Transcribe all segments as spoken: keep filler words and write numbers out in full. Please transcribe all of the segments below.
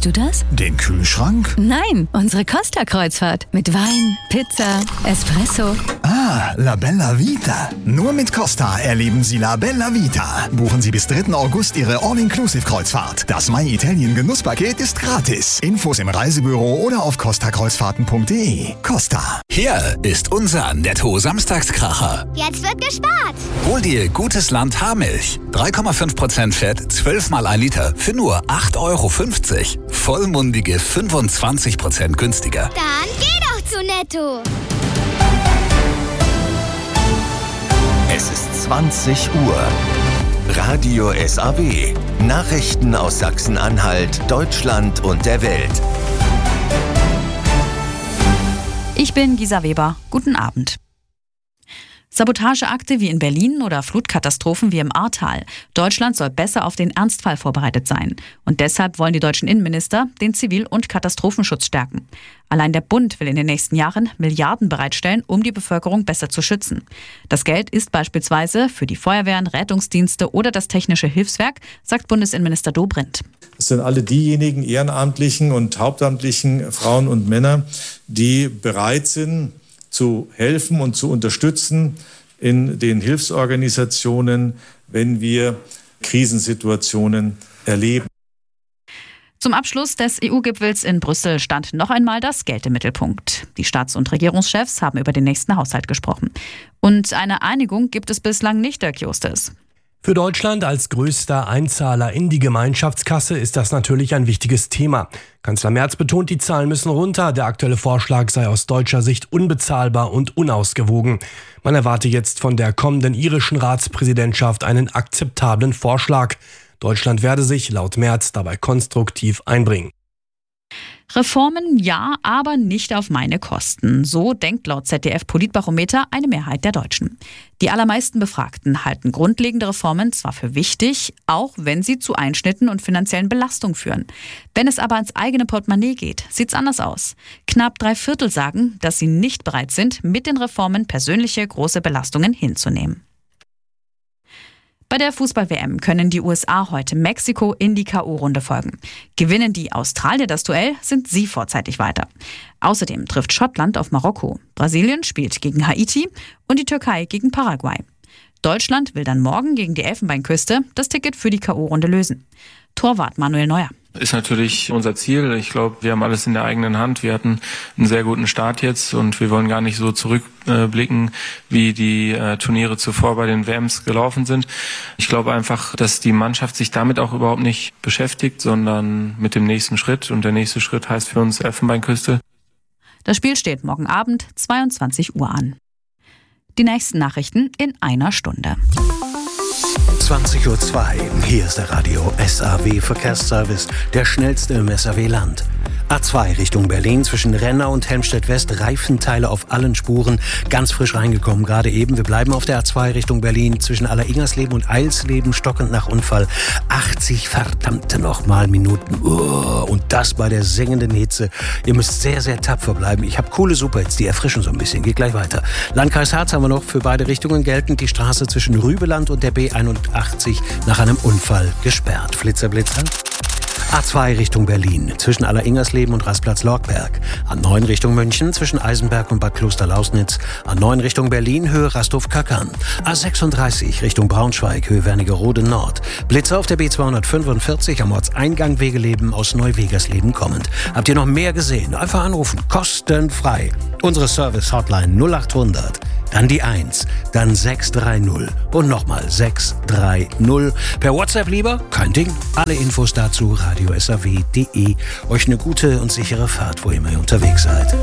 Siehst du das? Den Kühlschrank? Nein, unsere Costa-Kreuzfahrt. Mit Wein, Pizza, Espresso. Ah, La Bella Vita. Nur mit Costa erleben Sie La Bella Vita. Buchen Sie bis dritten August Ihre All-Inclusive-Kreuzfahrt. Das My Italien Genusspaket ist gratis. Infos im Reisebüro oder auf costa kreuzfahrten punkt de. Costa. Hier ist unser Netto-Samstagskracher. Jetzt wird gespart. Hol dir Gutes Land Haarmilch. drei Komma fünf Prozent Fett, zwölf mal ein Liter für nur acht Euro fünfzig. Vollmundige fünfundzwanzig Prozent günstiger. Dann geh doch zu Netto. Es ist zwanzig Uhr. Radio S A W. Nachrichten aus Sachsen-Anhalt, Deutschland und der Welt. Ich bin Gisa Weber. Guten Abend. Sabotageakte wie in Berlin oder Flutkatastrophen wie im Ahrtal. Deutschland soll besser auf den Ernstfall vorbereitet sein. Und deshalb wollen die deutschen Innenminister den Zivil- und Katastrophenschutz stärken. Allein der Bund will in den nächsten Jahren Milliarden bereitstellen, um die Bevölkerung besser zu schützen. Das Geld ist beispielsweise für die Feuerwehren, Rettungsdienste oder das Technische Hilfswerk, sagt Bundesinnenminister Dobrindt. Es sind alle diejenigen ehrenamtlichen und hauptamtlichen Frauen und Männer, die bereit sind, zu helfen und zu unterstützen in den Hilfsorganisationen, wenn wir Krisensituationen erleben. Zum Abschluss des E U-Gipfels in Brüssel stand noch einmal das Geld im Mittelpunkt. Die Staats- und Regierungschefs haben über den nächsten Haushalt gesprochen. Und eine Einigung gibt es bislang nicht, Dirk Justes. Für Deutschland als größter Einzahler in die Gemeinschaftskasse ist das natürlich ein wichtiges Thema. Kanzler Merz betont, die Zahlen müssen runter. Der aktuelle Vorschlag sei aus deutscher Sicht unbezahlbar und unausgewogen. Man erwarte jetzt von der kommenden irischen Ratspräsidentschaft einen akzeptablen Vorschlag. Deutschland werde sich laut Merz dabei konstruktiv einbringen. Reformen ja, aber nicht auf meine Kosten. So denkt laut Z D F-Politbarometer eine Mehrheit der Deutschen. Die allermeisten Befragten halten grundlegende Reformen zwar für wichtig, auch wenn sie zu Einschnitten und finanziellen Belastungen führen. Wenn es aber ans eigene Portemonnaie geht, sieht's anders aus. Knapp drei Viertel sagen, dass sie nicht bereit sind, mit den Reformen persönliche große Belastungen hinzunehmen. Bei der Fußball-W M können die U S A heute Mexiko in die K O-Runde folgen. Gewinnen die Australier das Duell, sind sie vorzeitig weiter. Außerdem trifft Schottland auf Marokko. Brasilien spielt gegen Haiti und die Türkei gegen Paraguay. Deutschland will dann morgen gegen die Elfenbeinküste das Ticket für die K O-Runde lösen. Torwart Manuel Neuer. Ist natürlich unser Ziel. Ich glaube, wir haben alles in der eigenen Hand. Wir hatten einen sehr guten Start jetzt und wir wollen gar nicht so zurückblicken, wie die äh, Turniere zuvor bei den W Ms gelaufen sind. Ich glaube einfach, dass die Mannschaft sich damit auch überhaupt nicht beschäftigt, sondern mit dem nächsten Schritt. Und der nächste Schritt heißt für uns Elfenbeinküste. Das Spiel steht morgen Abend zweiundzwanzig Uhr an. Die nächsten Nachrichten in einer Stunde. zwanzig Uhr zwei. Hier ist der Radio S A W Verkehrsservice, der schnellste im S A W-Land. A zwei Richtung Berlin zwischen Renner und Helmstedt-West, Reifenteile auf allen Spuren, ganz frisch reingekommen gerade eben. Wir bleiben auf der A zwei Richtung Berlin zwischen Alleringersleben und Eilsleben, stockend nach Unfall. achtzig verdammte nochmal Minuten. Oh, und das bei der sengenden Hitze. Ihr müsst sehr, sehr tapfer bleiben. Ich habe coole Superhits, die erfrischen so ein bisschen. Geht gleich weiter. Landkreis Harz haben wir noch für beide Richtungen geltend. Die Straße zwischen Rübeland und der B einundachtzig nach einem Unfall gesperrt. Flitzer, Blitzer. A zwei Richtung Berlin zwischen Alleringersleben und Rastplatz-Lorkberg. A neun Richtung München zwischen Eisenberg und Bad Klosterlausnitz. A neun Richtung Berlin Höhe Rasthof-Kackern. A sechsunddreißig Richtung Braunschweig Höhe Wernigerode Nord. Blitzer auf der B zweihundertfünfundvierzig am Ortseingang Wegeleben aus Neuwegersleben kommend. Habt ihr noch mehr gesehen? Einfach anrufen. Kostenfrei. Unsere Service-Hotline null achthundert. Dann die eins, dann sechs drei null und nochmal sechs drei null. Per WhatsApp lieber? Kein Ding. Alle Infos dazu radio s a w punkt d e. Euch eine gute und sichere Fahrt, wo immer ihr unterwegs seid.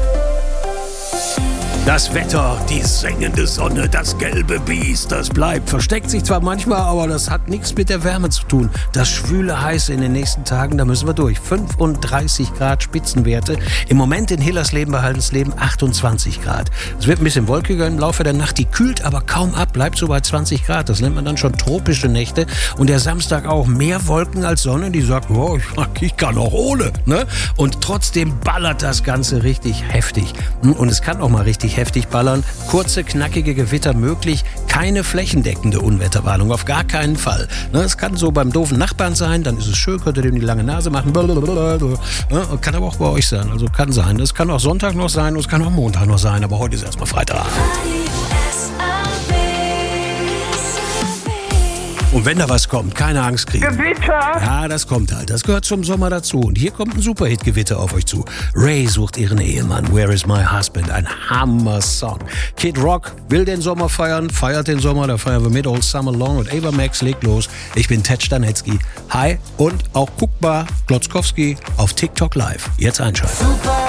Das Wetter, die sengende Sonne, das gelbe Biest, das bleibt. Versteckt sich zwar manchmal, aber das hat nichts mit der Wärme zu tun. Das schwüle Heiße in den nächsten Tagen, da müssen wir durch. fünfunddreißig Grad Spitzenwerte. Im Moment in Hillersleben bei Haldensleben achtundzwanzig Grad. Es wird ein bisschen wolkiger im Laufe der Nacht. Die kühlt aber kaum ab, bleibt so bei zwanzig Grad. Das nennt man dann schon tropische Nächte. Und der Samstag auch mehr Wolken als Sonne. Die sagt, oh, ich kann auch ohne. Ne? Und trotzdem ballert das Ganze richtig heftig. Und es kann auch mal richtig heftig ballern. Kurze, knackige Gewitter möglich. Kein keine flächendeckende Unwetterwarnung, auf gar keinen Fall. Ne, es kann so beim doofen Nachbarn sein, dann ist es schön, könnt ihr dem die lange Nase machen. Ne, kann aber auch bei euch sein, also kann sein. Das kann auch Sonntag noch sein und es kann auch Montag noch sein, aber heute ist erstmal Freitag. Und wenn da was kommt, keine Angst kriegen. Gewitter! Ja, das kommt halt. Das gehört zum Sommer dazu. Und hier kommt ein Superhit-Gewitter auf euch zu. Ray sucht ihren Ehemann. Where is my husband? Ein Hammer-Song. Kid Rock will den Sommer feiern, feiert den Sommer. Da feiern wir mit Old Summer Long und Ava Max legt los. Ich bin Ted Stanetzky. Hi und auch guckbar Glotzkowski auf TikTok Live. Jetzt einschalten. Super.